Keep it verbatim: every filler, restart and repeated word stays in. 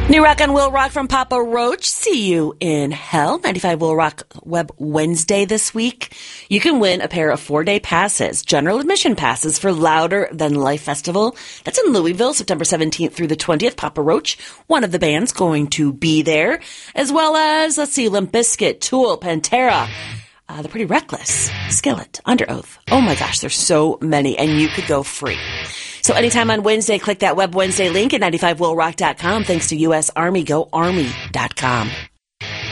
New Rock on Will Rock from Papa Roach. See you in hell. ninety-five Will Rock Web Wednesday this week. You can win a pair of four-day passes, general admission passes for Louder Than Life Festival. That's in Louisville, September seventeenth through the twentieth. Papa Roach, one of the bands, going to be there. As well as, let's see, Limp Bizkit, Tool, Pantera, uh, The Pretty Reckless, Skillet, Under Oath. Oh my gosh, there's so many, and you could go free. So anytime on Wednesday, click that Web Wednesday link at ninety-five will rock dot com. Thanks to U S Army. Go Army dot com.